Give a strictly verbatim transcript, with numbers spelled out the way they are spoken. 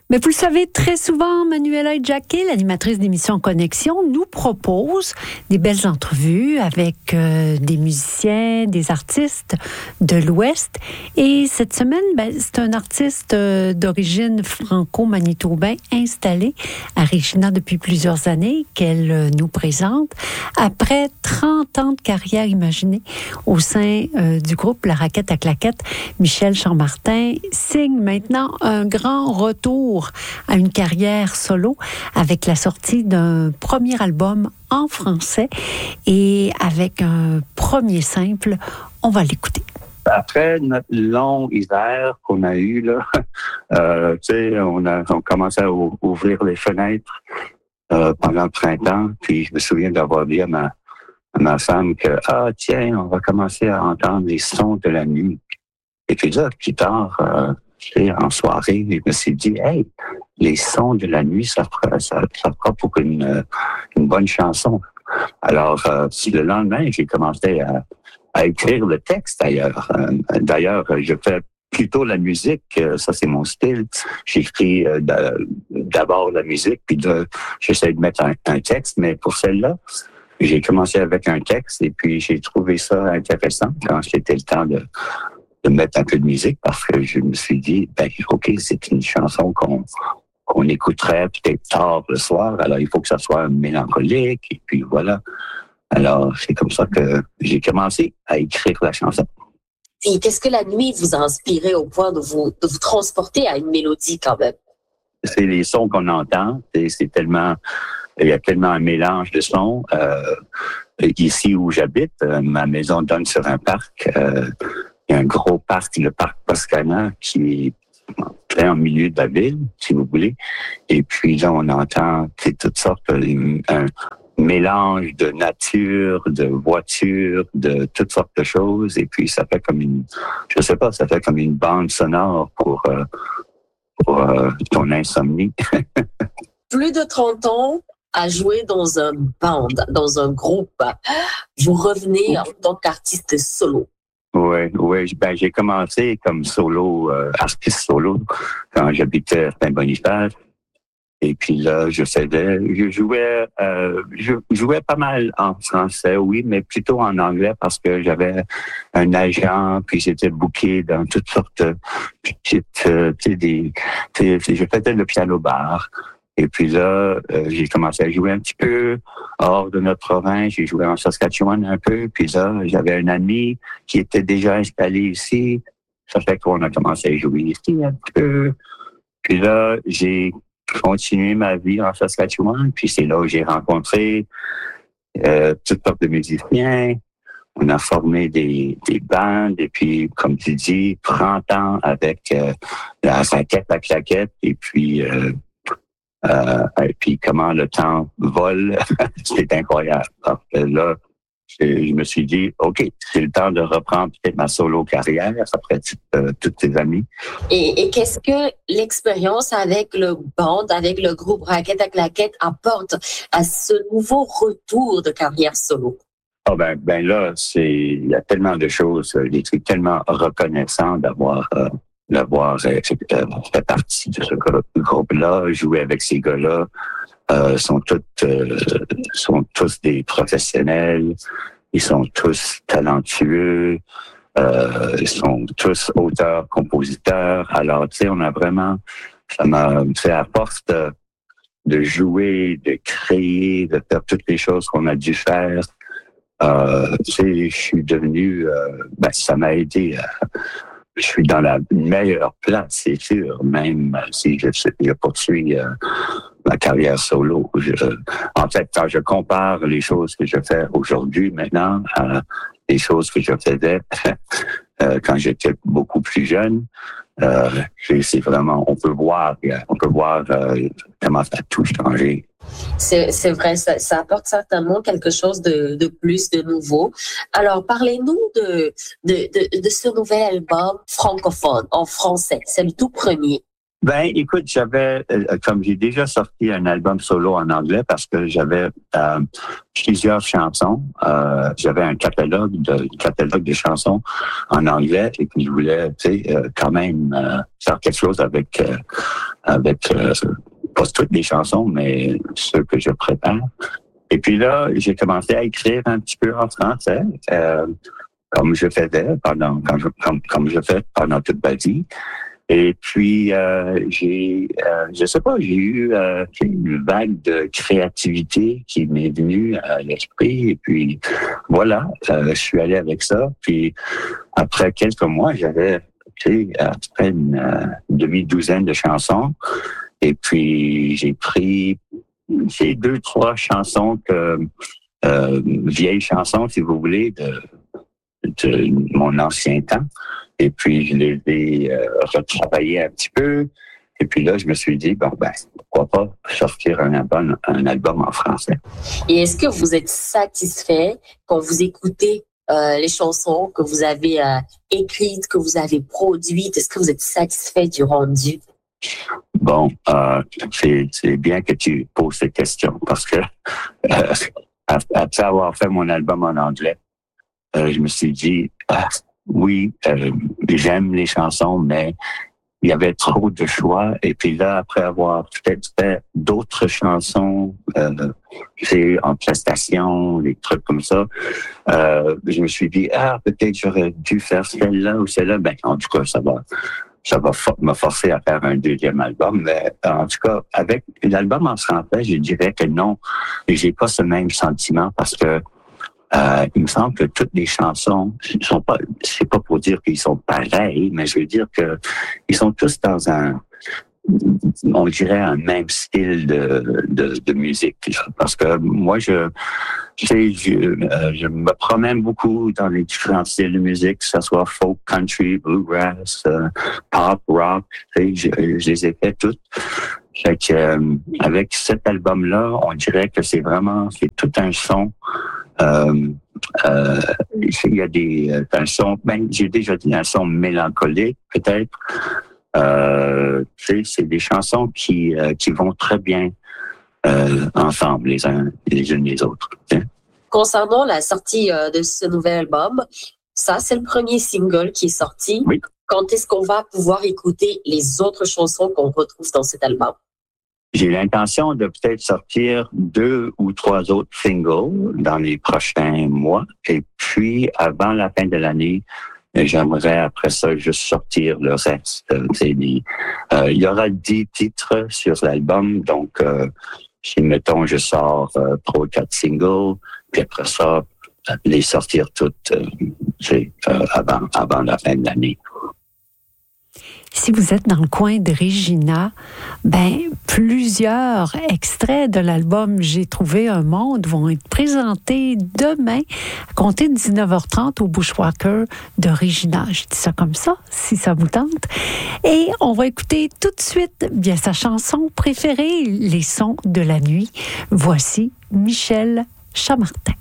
Mais vous le savez, très souvent, Manuela Jacquet, l'animatrice d'émission Connexion, nous propose des belles entrevues avec euh, des musiciens, des artistes de l'Ouest. Et cette semaine, ben, c'est un artiste euh, d'origine franco-manitobain installé à Regina depuis plusieurs années qu'elle euh, nous présente. Après trente ans de carrière, imaginez, au sein euh, du groupe La Raquette à Claquette, Michel Chambertin signe maintenant un grand retour à une carrière solo avec la sortie d'un premier album en français et avec un premier simple. On va l'écouter. Après notre long hiver qu'on a eu, là, euh, tu sais, on a on commençait à ouvrir les fenêtres euh, pendant le printemps, puis je me souviens d'avoir dit à ma, à ma femme que, ah, tiens, on va commencer à entendre les sons de la nuit. Et puis là, plus tard, euh, en soirée, je me suis dit, hey, les sons de la nuit, ça fera, ça, ça fera pour une, une bonne chanson. Alors, euh, le lendemain, j'ai commencé à, à écrire le texte, d'ailleurs. Euh, d'ailleurs, je fais plutôt la musique, ça c'est mon style. J'écris euh, d'abord la musique, puis de, j'essaie de mettre un, un texte, mais pour celle-là, j'ai commencé avec un texte, et puis j'ai trouvé ça intéressant quand c'était le temps de de mettre un peu de musique parce que je me suis dit, ben, OK, c'est une chanson qu'on, qu'on écouterait peut-être tard le soir, alors il faut que ça soit mélancolique, et puis voilà. Alors, c'est comme ça que j'ai commencé à écrire la chanson. Et qu'est-ce que la nuit vous a inspiré au point de vous, de vous transporter à une mélodie quand même? C'est les sons qu'on entend, et c'est tellement, il y a tellement un mélange de sons. Euh, ici où j'habite, ma maison donne sur un parc, euh, il y a un gros parc, le parc Toscana, qui est plein au milieu de la ville, si vous voulez. Et puis là, on entend toutes sortes, un, un mélange de nature, de voitures, de toutes sortes de choses. Et puis ça fait comme une, je sais pas, ça fait comme une bande sonore pour, euh, pour euh, ton insomnie. Plus de trente ans à jouer dans un band, dans un groupe. Vous revenez en tant qu'artiste solo. Oui, oui. Ben, j'ai commencé comme solo, euh, artiste solo, quand j'habitais à Saint-Boniface. Et puis là, je faisais, je jouais, euh, je jouais pas mal en français, oui, mais plutôt en anglais parce que j'avais un agent, puis j'étais booké dans toutes sortes de petites, euh, tu sais, des, tu sais, je faisais le piano bar. Et puis là, euh, j'ai commencé à jouer un petit peu hors de notre province. J'ai joué en Saskatchewan un peu. Puis là, j'avais un ami qui était déjà installé ici. Ça fait qu'on a commencé à jouer ici un petit peu. Puis là, j'ai continué ma vie en Saskatchewan. Puis c'est là où j'ai rencontré euh, toutes sortes de musiciens. On a formé des, des bandes. Et puis, comme tu dis, trente ans avec euh, la Raquette à Claquette. Et puis... Euh, Euh, et puis comment le temps vole, c'est incroyable. Parce que là, je, je me suis dit, OK, c'est le temps de reprendre peut-être ma solo carrière après euh, toutes ces amies. Et, et qu'est-ce que l'expérience avec le band, avec le groupe Raquette à Claquette apporte à ce nouveau retour de carrière solo? Ah ben, ben là, c'est il y a tellement de choses. Je suis tellement reconnaissant d'avoir... Euh, d'avoir euh, fait partie de ce groupe-là, jouer avec ces gars-là, euh, sont tous euh, sont tous des professionnels, ils sont tous talentueux, euh, ils sont tous auteurs, compositeurs. Alors, tu sais, on a vraiment, ça m'a fait à force de, de jouer, de créer, de faire toutes les choses qu'on a dû faire. Euh, tu sais, je suis devenu, euh, ben, ça m'a aidé à je suis dans la meilleure place, c'est sûr, même si je, je poursuis euh, ma carrière solo. Je, en fait, quand je compare les choses que je fais aujourd'hui, maintenant, à les choses que je faisais euh, quand j'étais beaucoup plus jeune, euh, c'est vraiment, on peut voir, on peut voir euh, comment ça a tout changé. C'est, c'est vrai, ça, ça apporte certainement quelque chose de, de plus, de nouveau. Alors, parlez-nous de, de, de, de ce nouvel album francophone, en français. C'est le tout premier. Ben, écoute, j'avais, euh, comme j'ai déjà sorti un album solo en anglais parce que j'avais euh, plusieurs chansons, euh, j'avais un catalogue de catalogue de chansons en anglais et puis je voulais, tu sais, euh, quand même euh, faire quelque chose avec euh, avec euh, pas toutes les chansons, mais ceux que je prépare. Et puis là, j'ai commencé à écrire un petit peu en français, euh, comme je faisais pendant, quand je, comme, comme je fais pendant toute ma vie. Et puis, euh, j'ai, euh, je sais pas, j'ai eu euh, une vague de créativité qui m'est venue à l'esprit. Et puis, voilà, euh, je suis allé avec ça. Puis, après quelques mois, j'avais, tu sais, à peu près une euh, demi-douzaine de chansons. Et puis, j'ai pris ces deux, trois chansons que, euh, vieilles chansons, si vous voulez, de, de mon ancien temps. Et puis, je les ai euh, retravaillés un petit peu. Et puis là, je me suis dit, bon, ben, pourquoi pas sortir un album, un album en français. Et est-ce que vous êtes satisfait quand vous écoutez euh, les chansons que vous avez euh, écrites, que vous avez produites? Est-ce que vous êtes satisfait du rendu? Bon, euh, c'est, c'est bien que tu poses cette question parce que euh, après avoir fait mon album en anglais, euh, je me suis dit, ah, oui, euh, j'aime les chansons, mais il y avait trop de choix. Et puis là, après avoir peut-être fait d'autres chansons, euh, c'est en prestation, des trucs comme ça, euh, je me suis dit, ah, peut-être j'aurais dû faire celle-là ou celle-là. Ben, en tout cas, ça va, ça va for- me forcer à faire un deuxième album. Mais en tout cas, avec l'album en français, je dirais que non, j'ai pas ce même sentiment parce que Euh, il me semble que toutes les chansons sont pas, c'est pas pour dire qu'ils sont pareils, mais je veux dire que ils sont tous dans un, on dirait un même style de, de, de musique. Parce que moi, je, tu sais, je, euh, je me promène beaucoup dans les différents styles de musique, que ce soit folk, country, bluegrass, euh, pop, rock. Tu sais, je, je les ai fait toutes. Fait que, euh, avec cet album-là, on dirait que c'est vraiment, c'est tout un son. Euh, euh, il y a des un son, ben, j'ai déjà dit un son mélancolique peut-être. Euh, tu sais, c'est des chansons qui euh, qui vont très bien euh, ensemble les uns les unes les autres. Hein? Concernant la sortie euh, de ce nouvel album, ça c'est le premier single qui est sorti. Oui. Quand est-ce qu'on va pouvoir écouter les autres chansons qu'on retrouve dans cet album? J'ai l'intention de peut-être sortir deux ou trois autres singles dans les prochains mois. Et puis, avant la fin de l'année, j'aimerais après ça juste sortir le reste. Il euh, y aura dix titres sur l'album. Donc, euh, si, mettons, je sors euh, trois ou quatre singles, puis après ça, les sortir toutes euh, euh, avant, avant la fin de l'année. Si vous êtes dans le coin de Regina, ben plusieurs extraits de l'album J'ai trouvé un monde vont être présentés demain à compter de dix-neuf heures trente au Bushwhacker de Regina. Je dis ça comme ça, si ça vous tente. Et on va écouter tout de suite bien sa chanson préférée, Les sons de la nuit. Voici Michel Chamartin.